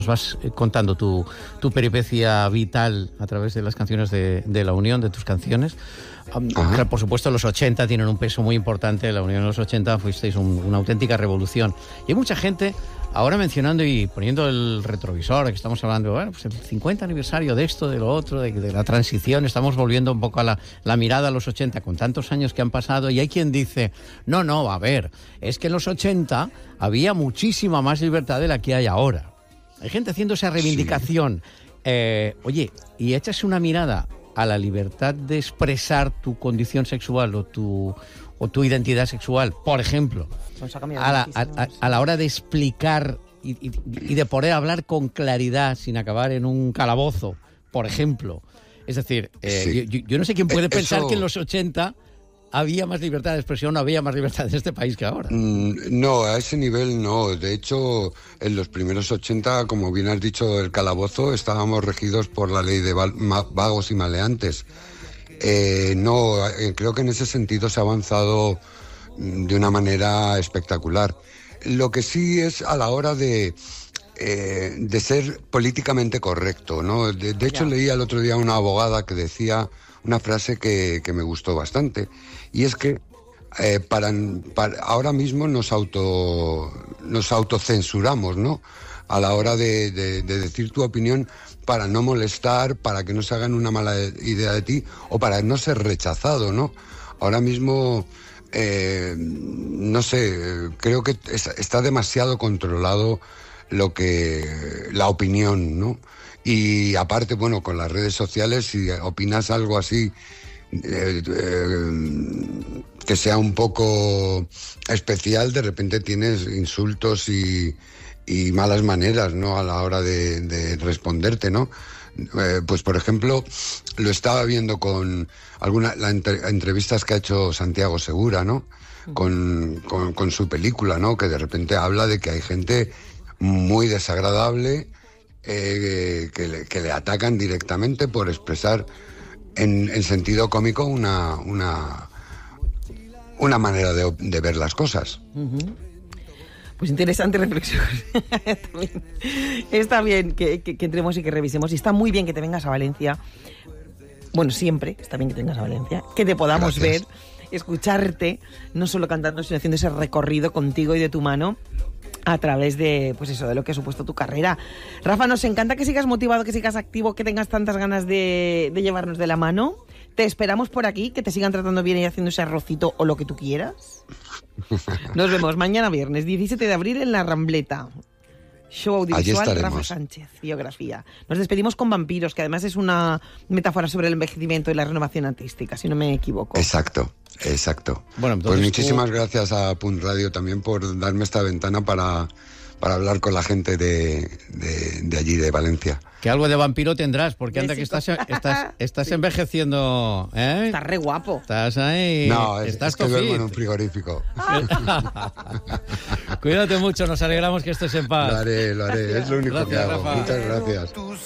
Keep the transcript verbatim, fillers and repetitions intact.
Nos vas contando tu, tu peripecia vital a través de las canciones de, de La Unión, de tus canciones. Um, claro, por supuesto, los ochenta tienen un peso muy importante. La Unión en los ochenta fuisteis un, una auténtica revolución. Y hay mucha gente ahora mencionando y poniendo el retrovisor, que estamos hablando, bueno, pues el cincuenta aniversario de esto, de lo otro, de, de la transición. Estamos volviendo un poco a la, la mirada a los ochenta, con tantos años que han pasado. Y hay quien dice, no, no, a ver, es que en los ochenta había muchísima más libertad de la que hay ahora. Hay gente haciendo esa reivindicación. Sí. Eh, oye, y echas una mirada a la libertad de expresar tu condición sexual o tu, o tu identidad sexual, por ejemplo, a la, a, a, a la hora de explicar y, y, y de poder hablar con claridad sin acabar en un calabozo, por ejemplo. Es decir, eh, sí. yo, yo no sé quién puede pensar Eso... que en los ochenta había más libertad de expresión, había más libertad en este país que ahora. No, a ese nivel no. De hecho, en los primeros ochenta, como bien has dicho, el calabozo, estábamos regidos por la ley de vagos y maleantes. Eh, no, creo que en ese sentido se ha avanzado de una manera espectacular. Lo que sí es a la hora de, eh, de ser políticamente correcto, ¿no? De, de hecho, leí el otro día una abogada que decía una frase que, que me gustó bastante, y es que eh, para, para ahora mismo nos auto nos autocensuramos, ¿no? A la hora de, de, de decir tu opinión, para no molestar, para que no se hagan una mala idea de ti o para no ser rechazado, ¿no? Ahora mismo, eh, no sé, creo que es, está demasiado controlado lo que la opinión, ¿no? Y aparte, bueno, con las redes sociales, si opinas algo así eh, eh, que sea un poco especial, de repente tienes insultos y, y malas maneras, ¿no? A la hora de, de responderte, ¿no? Eh, pues, por ejemplo, lo estaba viendo con algunas las entre, entrevistas que ha hecho Santiago Segura, ¿no? Con, con, con su película, ¿no? Que de repente habla de que hay gente muy desagradable, Eh, que, le, que le atacan directamente por expresar en, en sentido cómico una, una, una manera de, de ver las cosas. Uh-huh. Pues interesante reflexión. Está bien que, que, que entremos y que revisemos, y está muy bien que te vengas a Valencia. Bueno, siempre está bien que te vengas a Valencia, que te podamos Gracias. ver, escucharte, no solo cantando, sino haciendo ese recorrido contigo y de tu mano a través de, pues eso, de lo que ha supuesto tu carrera. Rafa, nos encanta que sigas motivado, que sigas activo, que tengas tantas ganas de, de llevarnos de la mano. Te esperamos por aquí, que te sigan tratando bien y haciendo ese arrocito o lo que tú quieras. Nos vemos mañana viernes, diecisiete de abril, en La Rambleta. Show audiovisual Rafa Sánchez, biografía. Nos despedimos con Vampiros, que además es una metáfora sobre el envejecimiento y la renovación artística, si no me equivoco. Exacto, exacto. Bueno, entonces, pues muchísimas tú... gracias a Punt Radio también por darme esta ventana para, para hablar con la gente de, de, de allí, de Valencia. Que algo de vampiro tendrás, porque anda que estás, estás, estás sí. envejeciendo, ¿eh? Estás re guapo. Estás ahí. No, es, estás es que duermo en un frigorífico. Cuídate mucho, nos alegramos que estés en paz. Lo haré, lo haré, gracias. Es lo único gracias, que hago. Rafa. Muchas gracias.